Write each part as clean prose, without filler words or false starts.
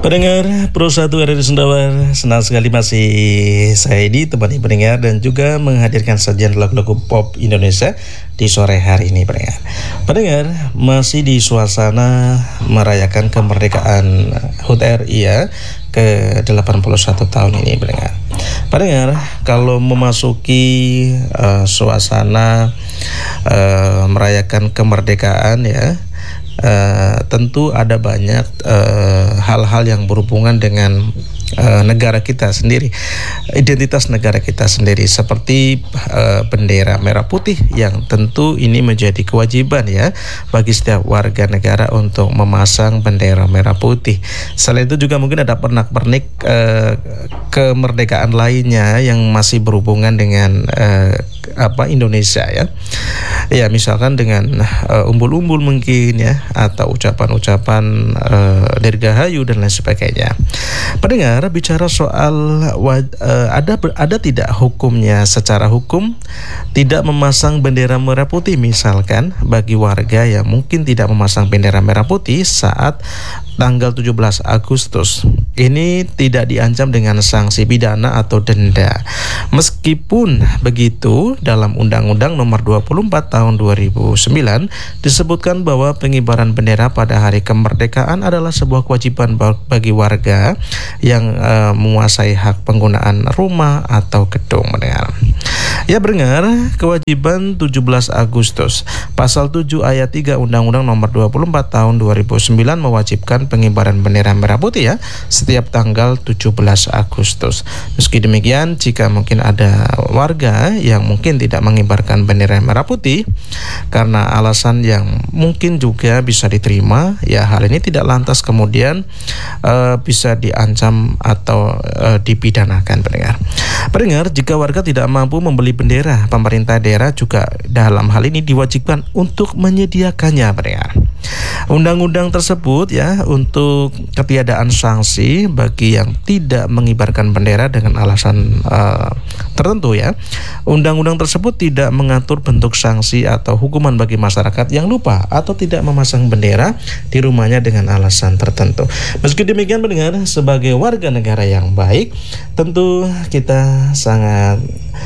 Pendengar Pro 1 RRI Sendawar, senang sekali masih saya ditemani pendengar dan juga menghadirkan sajian lagu-lagu pop Indonesia di sore hari ini pendengar. Pendengar masih di suasana merayakan kemerdekaan HUT RI ya, ke 81 tahun ini pendengar. Pendengar, kalau memasuki suasana merayakan kemerdekaan ya, tentu ada banyak hal-hal yang berhubungan dengan negara kita sendiri, identitas negara kita sendiri, seperti bendera merah putih yang tentu ini menjadi kewajiban ya bagi setiap warga negara untuk memasang bendera merah putih. Selain itu juga mungkin ada pernak-pernik kemerdekaan lainnya yang masih berhubungan dengan Indonesia ya. Ya, misalkan dengan umbul-umbul mungkin ya, atau ucapan-ucapan dirgahayu dan lain sebagainya. Pendengar, bicara soal ada tidak hukumnya secara hukum tidak memasang bendera merah putih, misalkan bagi warga yang mungkin tidak memasang bendera merah putih saat tanggal 17 Agustus. Ini tidak diancam dengan sanksi pidana atau denda. Meskipun begitu, dalam Undang-Undang Nomor 24 Tahun 2009 disebutkan bahwa pengibaran bendera pada hari kemerdekaan adalah sebuah kewajiban bagi warga yang menguasai hak penggunaan rumah atau gedung. Ya pendengar, kewajiban 17 Agustus. Pasal 7 ayat 3 Undang-Undang Nomor 24 Tahun 2009 mewajibkan pengibaran bendera merah putih ya setiap tanggal 17 Agustus. Meski demikian, jika mungkin ada warga yang mungkin tidak mengibarkan bendera merah putih karena alasan yang mungkin juga bisa diterima, ya hal ini tidak lantas kemudian bisa diancam atau dipidanakan pendengar. Pendengar, jika warga tidak mampu membeli bendera, pemerintah daerah juga dalam hal ini diwajibkan untuk menyediakannya pendengar. Undang-undang tersebut ya, untuk ketiadaan sanksi bagi yang tidak mengibarkan bendera dengan alasan tertentu ya. Undang-undang tersebut tidak mengatur bentuk sanksi atau hukuman bagi masyarakat yang lupa atau tidak memasang bendera di rumahnya dengan alasan tertentu. Meski demikian pendengar, sebagai warga negara yang baik, tentu kita sangat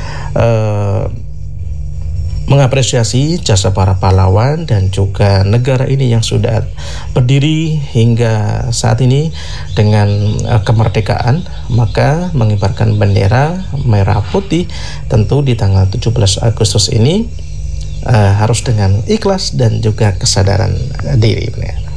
mengapresiasi jasa para pahlawan dan juga negara ini yang sudah berdiri hingga saat ini dengan kemerdekaan. Maka mengibarkan bendera merah putih tentu di tanggal 17 Agustus ini harus dengan ikhlas dan juga kesadaran diri.